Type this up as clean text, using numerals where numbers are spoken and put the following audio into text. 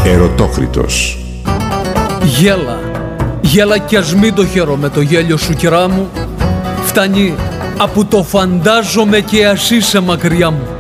Ερωτόκριτος. Γέλα, γέλα κι ας μην το χαίρω με το γέλιο σου, κυρά μου. Φτάνει από το φαντάζομαι και ας είσαι μακριά μου.